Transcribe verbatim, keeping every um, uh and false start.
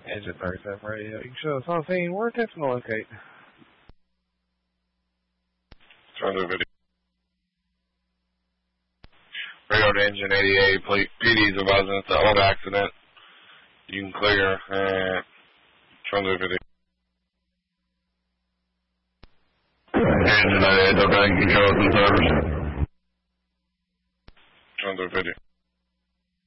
Engine thirty-seven radio. You can show us on scene where attention to locate. Trying to do a video. Radio to engine eighty-eight. P D's advising it's an old accident. You can clear. Uh, trying to do a video. Engine eighty-eight, okay, you can show us in service. Trying to do a video.